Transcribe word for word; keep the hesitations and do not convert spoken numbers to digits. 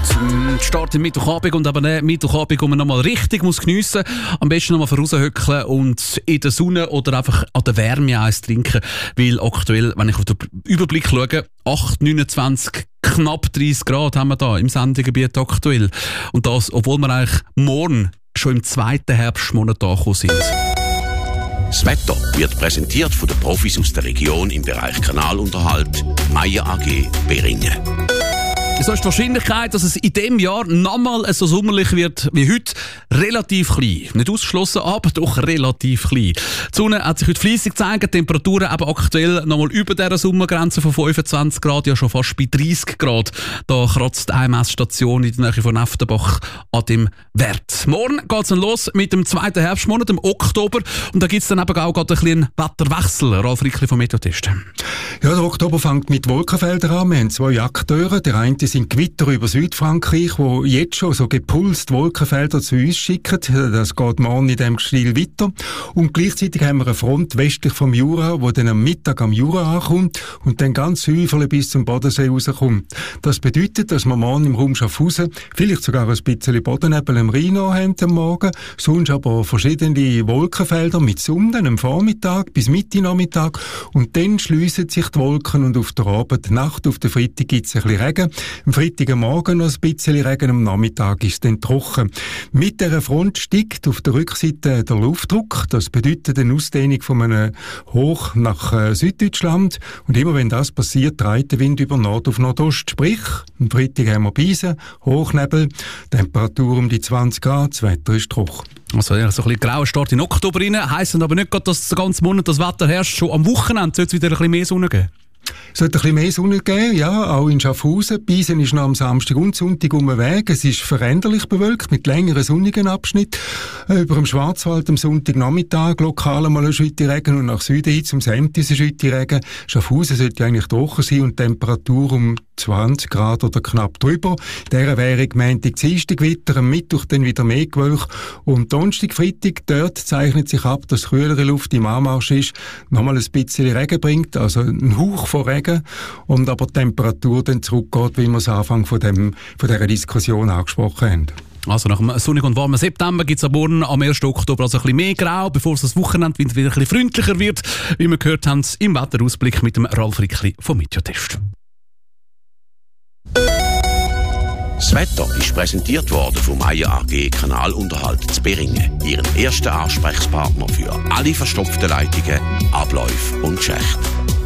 Zum Start im Mittwochabend und aber nicht Mittwochabend, wo man nochmal richtig muss geniessen muss. Am besten nochmal voraushöckeln und in der Sonne oder einfach an der Wärme eins trinken. Weil aktuell, wenn ich auf den Überblick schaue, acht, neunundzwanzig, knapp dreißig Grad haben wir da im Sendegebiet aktuell. Und das, obwohl wir eigentlich morgen schon im zweiten Herbstmonat angekommen sind. Das Wetter wird präsentiert von den Profis aus der Region im Bereich Kanalunterhalt, Meyer A G Beringen. So ist die Wahrscheinlichkeit, dass es in diesem Jahr nochmal so sommerlich wird wie heute, relativ klein. Nicht ausgeschlossen, aber doch relativ klein. Die Sonne hat sich heute fleissig gezeigt, die Temperaturen eben aktuell nochmal über dieser Sommergrenze von fünfundzwanzig Grad, ja schon fast bei dreißig Grad. Da kratzt eine Messstation in der Nähe von Neftenbach an dem Wert. Morgen geht es dann los mit dem zweiten Herbstmonat, dem Oktober. Und da gibt es dann eben auch gerade ein bisschen Wetterwechsel. Ralf Rickli vom Meteotest. Ja, der Oktober fängt mit Wolkenfeldern an. Wir haben zwei Akteure. Der eine sind Gewitter über Südfrankreich, wo jetzt schon so gepulst Wolkenfelder zu uns schicken. Das geht morgen in diesem Stil weiter. Und gleichzeitig haben wir eine Front westlich vom Jura, wo dann am Mittag am Jura ankommt und dann ganz Häufel bis zum Bodensee rauskommt. Das bedeutet, dass wir morgen im Raum Schaffhausen vielleicht sogar ein bisschen Bodennebel im Rhein haben am Morgen, sonst aber verschiedene Wolkenfelder mit Sonne am Vormittag bis Mitte Nachmittag und dann schliessen sich die Wolken und auf der Abend, Nacht auf der Freitag gibt es ein bisschen Regen. Am Freitagmorgen noch ein bisschen Regen, am Nachmittag ist es dann trocken. Mit dieser Front steigt auf der Rückseite der Luftdruck. Das bedeutet eine Ausdehnung von einem Hoch nach äh, Süddeutschland. Und immer wenn das passiert, dreht der Wind über Nord auf Nordost. Sprich, am Freitag haben wir Beisen, Hochnebel, Temperatur um die zwanzig Grad, das Wetter ist trocken. Also ja, so ein bisschen grauer Start in Oktober rein, heisst aber nicht, dass den ganzen Monat das Wetter herrscht. Schon am Wochenende soll es wieder ein bisschen mehr Sonne geben. Es sollte ein bisschen mehr Sonne geben, ja, auch in Schaffhausen. Biesen ist noch am Samstag und Sonntag um den Weg. Es ist veränderlich bewölkt, mit längeren sonnigen Abschnitten. Über dem Schwarzwald am Sonntagnachmittag lokal einmal ein Schütte Regen und nach Süden hin zum Semtis ein Schütte Regen. Schaffhausen sollte eigentlich trocken sein und Temperatur um zwanzig Grad oder knapp drüber. In dieser wäre Montag, Dienstag Wetter, am Mittwoch dann wieder mehr Gewölk. Und Donnerstag, Freitag, dort zeichnet sich ab, dass kühlere Luft im Anmarsch ist, nochmal ein bisschen Regen bringt, also ein Hauch von Regen und aber die Temperatur dann zurückgeht, wie wir es am Anfang von, dem, von dieser Diskussion angesprochen haben. Also nach dem sonnigen und warmen September gibt es am Morgen am ersten Oktober also ein bisschen mehr Grau, bevor es das Wochenende wieder ein bisschen freundlicher wird, wie wir gehört haben im Wetterausblick mit dem Ralf Rickli vom Meteotest. Das Wetter ist präsentiert worden vom Meyer A G Kanalunterhalt zu Beringen, ihren ersten Ansprechpartner für alle verstopften Leitungen, Abläufe und Schächte.